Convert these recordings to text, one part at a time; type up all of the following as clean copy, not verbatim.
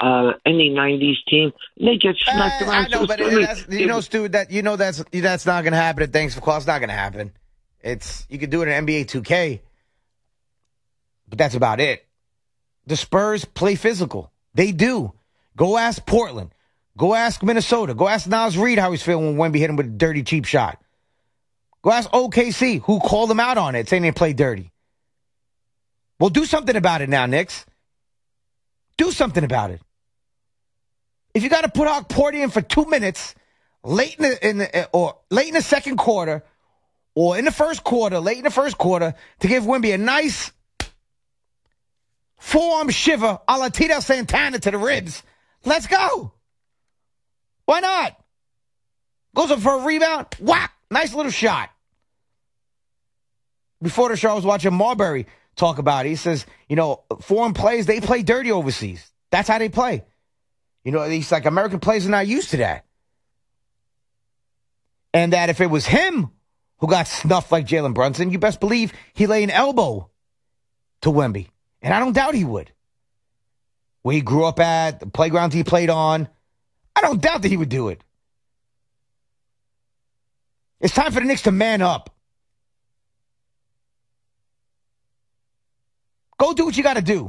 any '90s team, and they get smacked around. I know, but Stu, that's not going to happen. Thanks for calling. It's not going to happen. You could do it in NBA 2K, but that's about it. The Spurs play physical. They do. Go ask Portland. Go ask Minnesota. Go ask Naz Reid how he's feeling when Wemby hit him with a dirty, cheap shot. Go ask OKC, who called him out on it, saying they play dirty. Well, do something about it now, Knicks. Do something about it. If you got to put Porter in for 2 minutes late in the second quarter, or in the first quarter, late in the first quarter, to give Wemby a nice forearm shiver a la Tito Santana to the ribs, let's go. Why not? Goes up for a rebound. Whack. Nice little shot. Before the show, I was watching Marbury talk about it. He says, foreign players, they play dirty overseas. That's how they play. He's like, American players are not used to that. And that if it was him who got snuffed like Jalen Brunson, you best believe he lay an elbow to Wemby. And I don't doubt he would. Where he grew up at, the playgrounds he played on, I don't doubt that he would do it. It's time for the Knicks to man up. Go do what you got to do.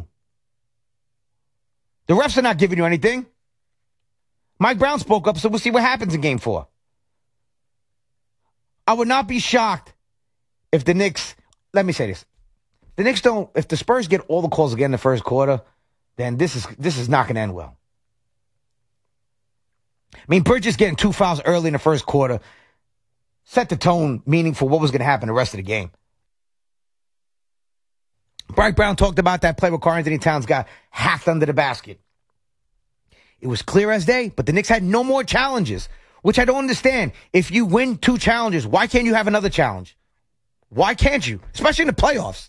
The refs are not giving you anything. Mike Brown spoke up, so we'll see what happens in Game 4. I would not be shocked if the Knicks, let me say this. If the Spurs get all the calls again in the first quarter, then this is not going to end well. I mean, Bridges getting 2 fouls early in the first quarter set the tone, meaning for what was going to happen the rest of the game. Mike Brown talked about that play where Karl-Anthony Towns got hacked under the basket. It was clear as day, but the Knicks had no more challenges, which I don't understand. If you win 2 challenges, why can't you have another challenge? Why can't you? Especially in the playoffs.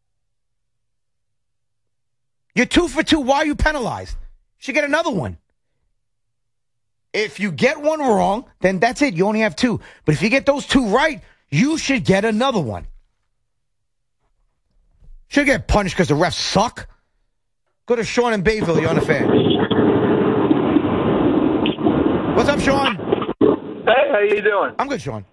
You're 2 for 2. Why are you penalized? You should get another one. If you get one wrong, then that's it. You only have 2. But if you get those 2 right, you should get another one. Should get punished because the refs suck. Go to Sean in Bayville. You're on the Fan. What's up, Sean? Hey, how you doing? I'm good, Sean.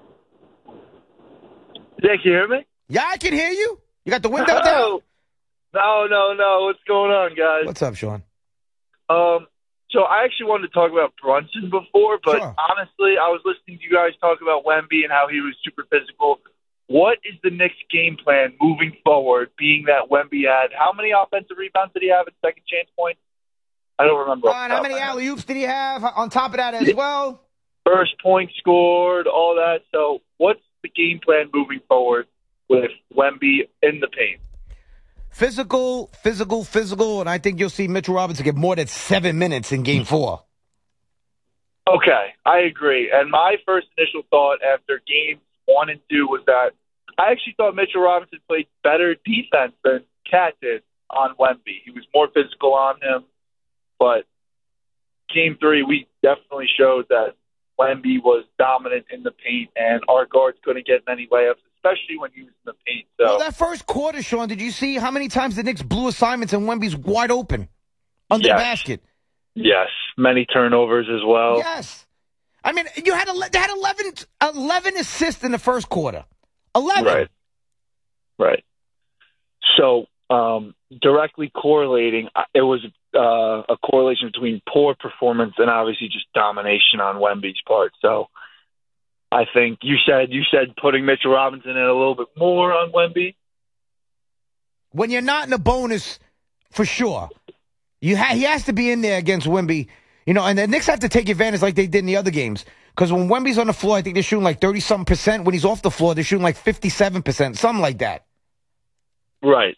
Yeah, can you hear me? Yeah, I can hear you. You got the window down? No. What's going on, guys? What's up, Sean? So I actually wanted to talk about Brunson before, but Sure. Honestly, I was listening to you guys talk about Wemby and how he was super physical. What is the Knicks' game plan moving forward, being that Wemby had how many offensive rebounds did he have at second chance points? I don't remember. How many alley-oops did he have on top of that as well? First point scored, all that. So what's the game plan moving forward with Wemby in the paint? Physical, and I think you'll see Mitchell Robinson get more than 7 minutes in Game 4. Okay, I agree. And my first initial thought after games 1 and 2 was that I actually thought Mitchell Robinson played better defense than Cat did on Wemby. He was more physical on him. But Game 3, we definitely showed that Wemby was dominant in the paint, and our guards couldn't get many layups, especially when he was in the paint. So, well, that first quarter, Sean, did you see how many times the Knicks blew assignments and Wemby's wide open under the basket? Yes, many turnovers as well. Yes. I mean, they had 11 assists in the first quarter. 11. Right. So, directly correlating, it was a correlation between poor performance and obviously just domination on Wemby's part. So, I think you said putting Mitchell Robinson in a little bit more on Wemby. When you're not in a bonus, for sure, he has to be in there against Wemby. And the Knicks have to take advantage like they did in the other games. Because when Wemby's on the floor, I think they're shooting like 30-something%. When he's off the floor, they're shooting like 57%, something like that. Right.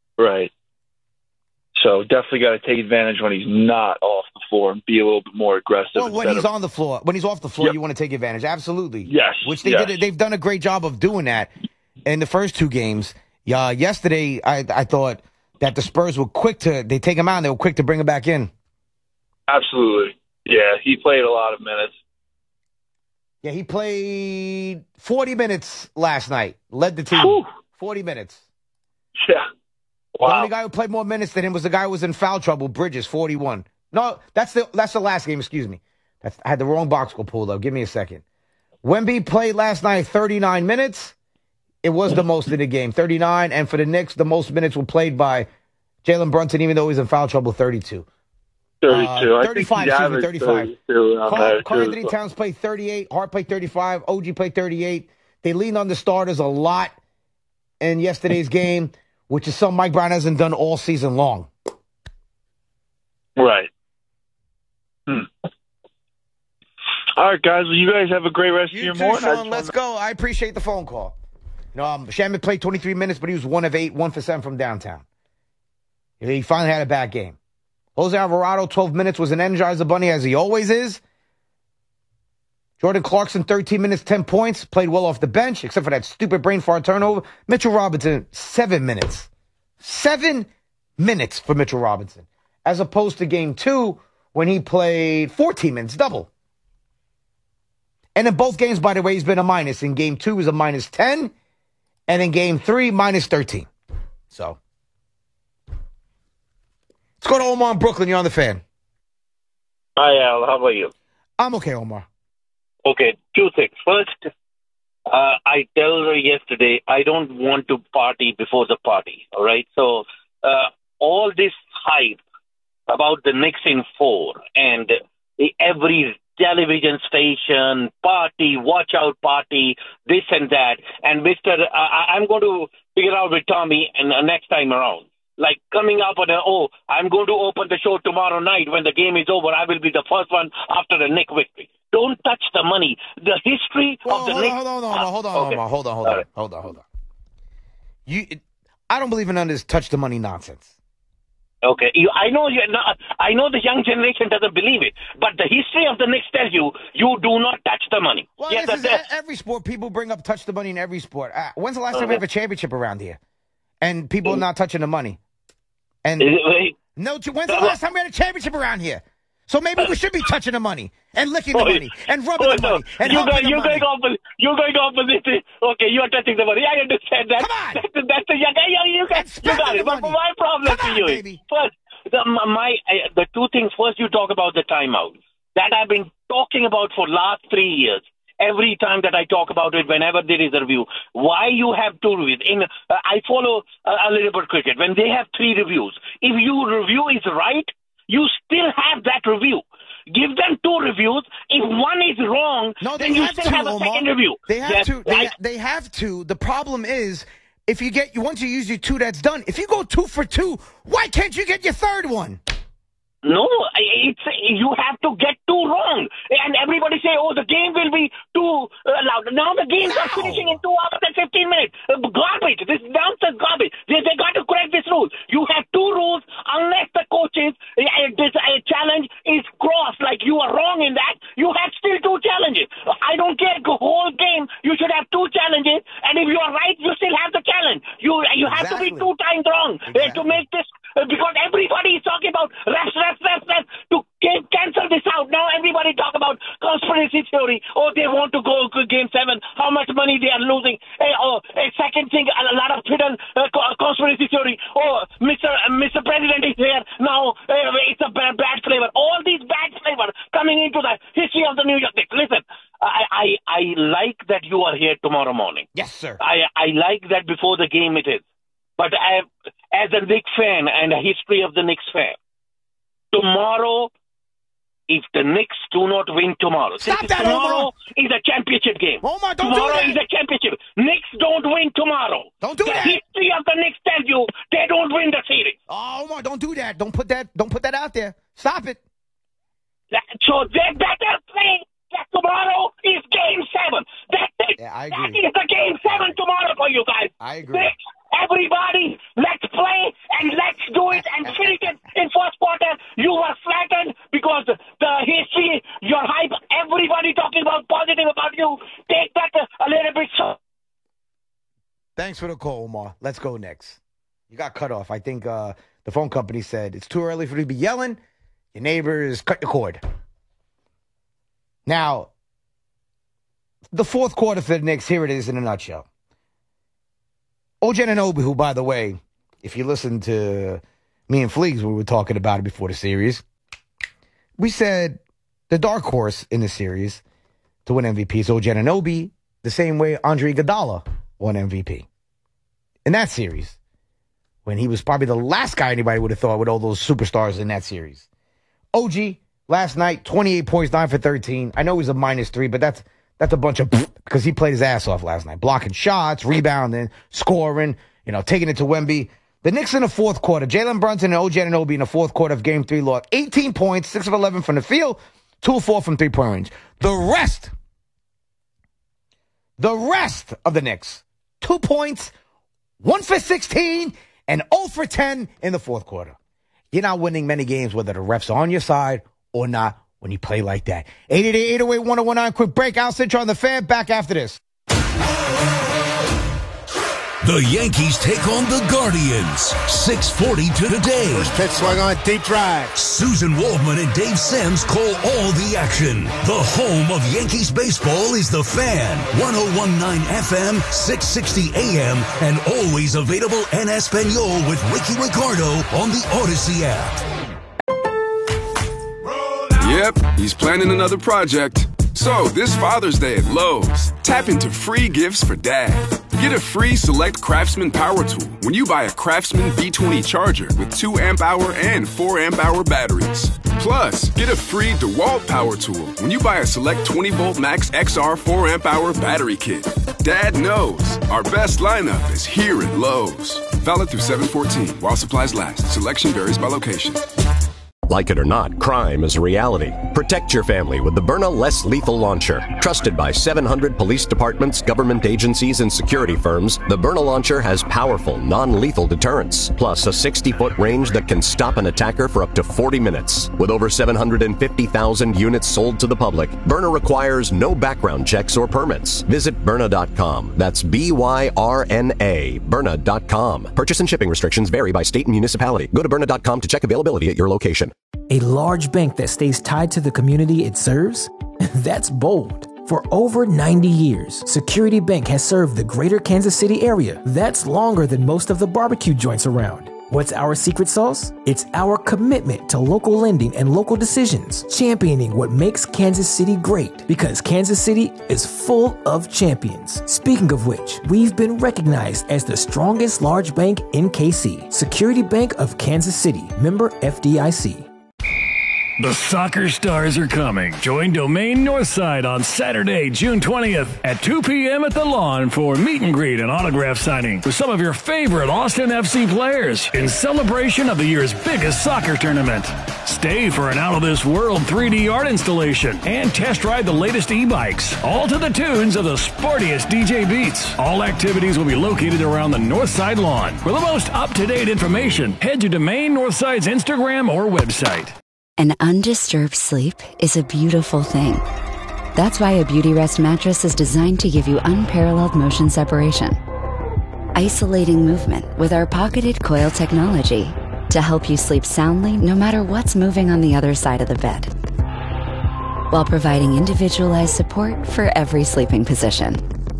So definitely got to take advantage when he's not off the floor and be a little bit more aggressive. Well, when he's on the floor, when he's off the floor, Yep. You want to take advantage. Absolutely. Yes. Which they did. They've done a great job of doing that in the first 2 games. Yesterday, I thought that the Spurs were they take him out and they were quick to bring him back in. Absolutely. Yeah, he played a lot of minutes. Yeah, he played 40 minutes last night. Led the team. Whew. 40 minutes. Yeah. The only guy who played more minutes than him was the guy who was in foul trouble, Bridges, 41. No, that's the last game, excuse me. I had the wrong box score pulled up. Give me a second. Wemby played last night 39 minutes. It was the most in the game, 39. And for the Knicks, the most minutes were played by Jalen Brunson, even though he's in foul trouble, 32. 32. 35, excuse me, 35. Karl Anthony Towns played 38. Hart played 35. OG played 38. They leaned on the starters a lot in yesterday's game, which is something Mike Brown hasn't done all season long. Right. All right, guys. Well, you guys have a great rest of your morning. Sean, let's go. I appreciate the phone call. Shaman played 23 minutes, but he was 1 of 8, 1 for 7 from downtown. He finally had a bad game. Jose Alvarado, 12 minutes, was an Energizer Bunny, as he always is. Jordan Clarkson, 13 minutes, 10 points. Played well off the bench, except for that stupid brain fart turnover. Mitchell Robinson, 7 minutes. 7 minutes for Mitchell Robinson. As opposed to game 2, when he played 14 minutes, double. And in both games, by the way, he's been a minus. In game 2, he was a minus 10. And in game 3, minus 13. So, let's go to Omar in Brooklyn. You're on the Fan. Hi, Al. How are you? I'm okay, Omar. Okay, 2 things. First, I told her yesterday I don't want to party before the party, all right? So, all this hype about the Knicks in 4 and every television station, party, watch out party, this and that. And I'm going to figure out with Tommy and next time around. Like coming up on I'm going to open the show tomorrow night when the game is over. I will be the first one after the Knicks victory. Don't touch the money. The history of the Knicks. Hold on. I don't believe in none of this touch the money nonsense. Okay, I know the young generation doesn't believe it, but the history of the Knicks tells you do not touch the money. Well, every sport, people bring up touch the money in every sport. When's the last time we have a championship around here? And people are not touching the money. And when's the last time we had a championship around here? So maybe we should be touching the money and licking the money and rubbing the money and you're going opposite. Okay, you are touching the money. I understand that. Come on. That's the you got it. But my problem to you is first the 2 things. First, you talk about the timeout that I've been talking about for last 3 years. Every time that I talk about it, whenever there is a review, why you have 2 reviews? I follow a little bit cricket. When they have 3 reviews, if your review is right, you still have that review. Give them 2 reviews. If one is wrong, then you still have a second review. They have to. The problem is, once you use your 2, that's done. If you go 2 for 2, why can't you get your 3rd one? No, you have to get 2 wrong. And everybody say, the game will be too loud. Now the games are finishing in 2 hours and 15 minutes. Garbage. This nonsense garbage. They got to correct this rule. You have 2 rules unless the coaches, this challenge is crossed, like you are wrong in that. You have still 2 challenges. I don't care. The whole game, you should have 2 challenges. And if you are right, you still have the challenge. You have to be 2 times wrong to make this, because everybody is talking about refs to cancel this out. Now everybody talk about conspiracy theory. They want to go to game 7. How much money they are losing. Second thing, a lot of hidden conspiracy theory. Mr. President is here. Now it's a bad flavor. All these bad flavor coming into the history of the New York Knicks. Listen, I like that you are here tomorrow morning. Yes, sir. I like that before the game it is. But as a Knicks fan and a history of the Knicks fan, tomorrow, if the Knicks do not win tomorrow, tomorrow is a championship game. Omar, tomorrow is a championship. Knicks don't win tomorrow. Don't do that. The history of the Knicks tells you they don't win the series. Oh, Omar, don't do that. Don't put that out there. Stop it. So they better play that tomorrow is game 7. That's it. Yeah, I agree. That is the game 7 tomorrow for you guys. I agree. Everybody, let's play and let's do it and finish it in first quarter. You were flattened because the history, your hype, everybody talking about positive about you. Take that a little bit. Thanks for the call, Omar. Let's go next. You got cut off. I think the phone company said it's too early for you to be yelling. Your neighbors cut your cord. Now, the 4th quarter for the Knicks, here it is in a nutshell. OG Anunoby, who, by the way, if you listen to me and Fleegs, we were talking about it before the series. We said the dark horse in the series to win MVP is OG Anunoby, the same way Andre Iguodala won MVP in that series, when he was probably the last guy anybody would have thought with all those superstars in that series. OG, last night, 28 points, 9 for 13. I know he's a -3, but that's a bunch of because he played his ass off last night. Blocking shots, rebounding, scoring, taking it to Wemby. The Knicks in the fourth quarter, Jalen Brunson and OG Anunoby in the fourth quarter of Game 3 lost 18 points, 6 of 11 from the field, 2 of 4 from three-point range. The rest of the Knicks, 2 points, 1 for 16, and 0 for 10 in the fourth quarter. You're not winning many games, whether the refs are on your side or not, when you play like that. 888-808-1019, quick break. Al Cintron, the Fan, back after this. The Yankees take on the Guardians. 6:40 today. First pitch swung on, deep drive. Susan Waldman and Dave Sims call all the action. The home of Yankees baseball is the Fan. 101.9 FM, 660 AM, and always available en Espanol with Ricky Ricardo on the Odyssey app. Yep, he's planning another project. So, this Father's Day at Lowe's, tap into free gifts for Dad. Get a free Select Craftsman power tool when you buy a Craftsman V20 charger with 2 amp-hour and 4 amp-hour batteries. Plus, get a free DeWalt power tool when you buy a Select 20-volt Max XR 4 amp-hour battery kit. Dad knows our best lineup is here at Lowe's. Valid through 7/14 while supplies last. Selection varies by location. Like it or not, crime is a reality. Protect your family with the Byrna Less Lethal Launcher. Trusted by 700 police departments, government agencies, and security firms, the Byrna Launcher has powerful, non-lethal deterrence, plus a 60-foot range that can stop an attacker for up to 40 minutes. With over 750,000 units sold to the public, Byrna requires no background checks or permits. Visit Byrna.com. That's Byrna, Byrna.com. Purchase and shipping restrictions vary by state and municipality. Go to Byrna.com to check availability at your location. A large bank that stays tied to the community it serves? That's bold. For over 90 years, Security Bank has served the greater Kansas City area. That's longer than most of the barbecue joints around. What's our secret sauce? It's our commitment to local lending and local decisions, championing what makes Kansas City great, because Kansas City is full of champions. Speaking of which, we've been recognized as the strongest large bank in KC. Security Bank of Kansas City, member FDIC. The soccer stars are coming. Join Domain Northside on Saturday, June 20th at 2 p.m. at the Lawn for meet and greet and autograph signing with some of your favorite Austin FC players in celebration of the year's biggest soccer tournament. Stay for an out-of-this-world 3D art installation and test ride the latest e-bikes, all to the tunes of the sportiest DJ beats. All activities will be located around the Northside Lawn. For the most up-to-date information, head to Domain Northside's Instagram or website. An undisturbed sleep is a beautiful thing. That's why a Beautyrest mattress is designed to give you unparalleled motion separation. Isolating movement with our pocketed coil technology to help you sleep soundly no matter what's moving on the other side of the bed, while providing individualized support for every sleeping position.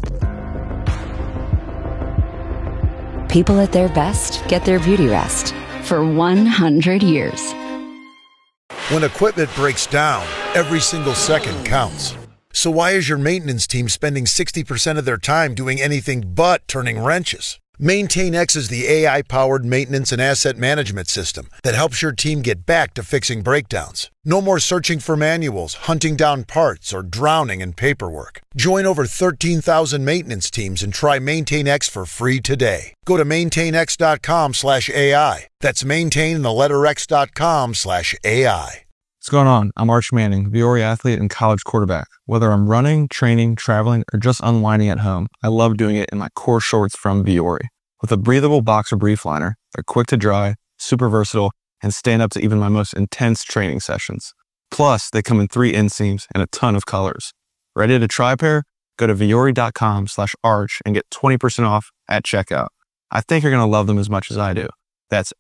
People at their best get their Beautyrest for 100 years. When equipment breaks down, every single second counts. So why is your maintenance team spending 60% of their time doing anything but turning wrenches? MaintainX is the AI-powered maintenance and asset management system that helps your team get back to fixing breakdowns. No more searching for manuals, hunting down parts, or drowning in paperwork. Join over 13,000 maintenance teams and try MaintainX for free today. Go to maintainx.com/AI. That's maintain.x.com/AI. What's going on? I'm Arch Manning, Viore athlete and college quarterback. Whether I'm running, training, traveling, or just unwinding at home, I love doing it in my core shorts from Viore. With a breathable boxer brief liner, they're quick to dry, super versatile, and stand up to even my most intense training sessions. Plus, they come in 3 inseams and a ton of colors. Ready to try a pair? Go to Viore.com/arch and get 20% off at checkout. I think you're going to love them as much as I do. That's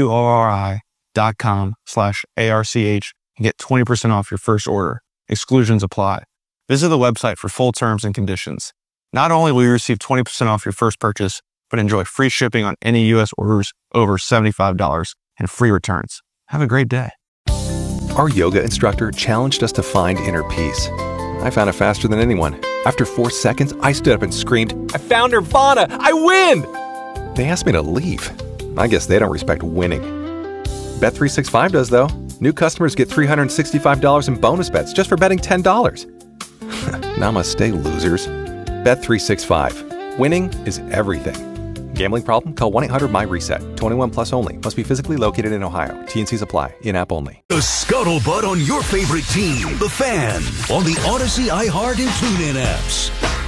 VUORI.com/ARCH and get 20% off your first order. Exclusions apply. Visit the website for full terms and conditions. Not only will you receive 20% off your first purchase, but enjoy free shipping on any U.S. orders over $75 and free returns. Have a great day. Our yoga instructor challenged us to find inner peace. I found it faster than anyone. After 4 seconds, I stood up and screamed, "I found Nirvana! I win!" They asked me to leave. I guess they don't respect winning. Bet365 does, though. New customers get $365 in bonus bets just for betting $10. Namaste, losers. Bet365. Winning is everything. Gambling problem? Call 1-800-MY-RESET. 21 plus only. Must be physically located in Ohio. T&Cs apply. In-app only. The Scuttlebutt on your favorite team, the Fan, on the Odyssey, iHeart, and TuneIn apps.